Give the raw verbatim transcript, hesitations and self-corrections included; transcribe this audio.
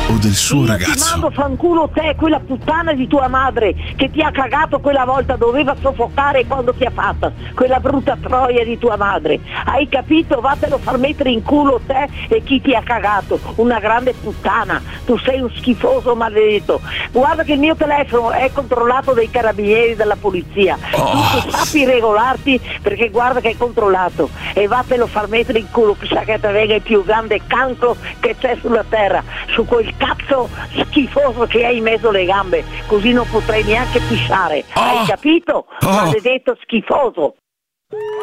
o del suo Io ragazzo? ti mando fanculo te, quella puttana di tua madre che ti ha cagato quella volta, doveva soffocare quando ti ha fatta, quella brutta troia di tua madre. Hai capito? Vattelo far mettere in culo te e chi ti ha cagato, una grande puttana. Tu sei un schifoso maledetto. Guarda che il mio telefono è controllato dai carabinieri, della polizia. Oh. Tu sappi regolarti, perché guarda che è controllato, e vattelo far mettere in culo, chissà che te venga il più grande cancro che c'è sulla terra, su quel cazzo schifoso che hai in mezzo alle gambe, così non potrai neanche pisciare. Oh. Hai capito? Oh. Maledetto schifoso.